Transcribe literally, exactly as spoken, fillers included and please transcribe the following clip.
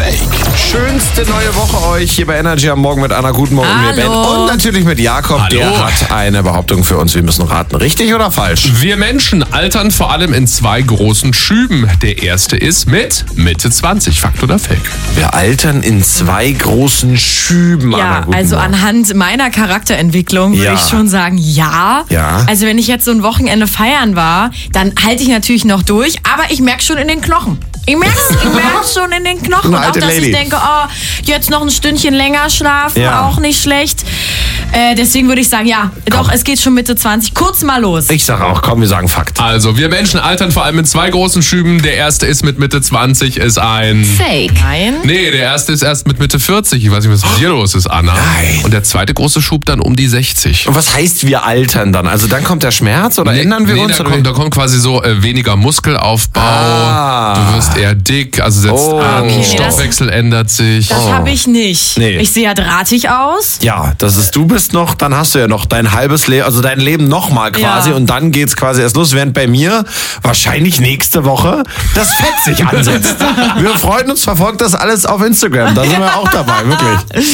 Fake? Schönste neue Woche euch hier bei Energy am Morgen mit Anna. Guten Morgen, Hallo. mit Ben und natürlich mit Jakob. Hallo. Der hat eine Behauptung für uns. Wir müssen raten, richtig oder falsch? Wir Menschen altern vor allem in zwei großen Schüben. Der erste ist mit Mitte zwanzig. Fakt oder Fake? Wir altern in zwei großen Schüben. Anna, Ja, guten also Morgen. anhand meiner Charakterentwicklung würde Ja. ich schon sagen, ja. Ja. Also wenn ich jetzt so ein Wochenende feiern war, dann halte ich natürlich noch durch, aber ich merke schon in den Knochen. Ich merke ich merk schon in den Knochen. Eine Und auch, alte dass Lady. ich denke, oh, jetzt noch ein Stündchen länger schlafen, Ja. auch nicht schlecht. Äh, deswegen würde ich sagen, ja, doch, es geht schon Mitte zwanzig. Kurz mal los. Ich sag auch, komm, wir sagen Fakt. Also, wir Menschen altern vor allem in zwei großen Schüben. Der erste ist mit Mitte zwanzig, ist ein... Fake. Nein. Nee, der erste ist erst mit Mitte vierzig. Ich weiß nicht, was mit dir los ist, Anna. Nein. Und der zweite große Schub dann um die sechzig. Und was heißt wir altern dann? Also dann kommt der Schmerz oder ändern wir nee, uns? Da oder kommt, wie? da kommt quasi so äh, weniger Muskelaufbau. Ah. Du wirst eher dick, also setzt Oh. an, Okay, nee, Stoffwechsel ändert sich. Das habe ich nicht. Nee. Ich sehe ja drahtig aus. Ja, das ist, du bist noch, dann hast du ja noch dein halbes Leben, also dein Leben nochmal quasi Ja. und dann geht's quasi erst los, während bei mir wahrscheinlich nächste Woche das Fett sich ansetzt. Wir freuen uns, verfolgt das alles auf Instagram, da sind wir auch dabei, wirklich.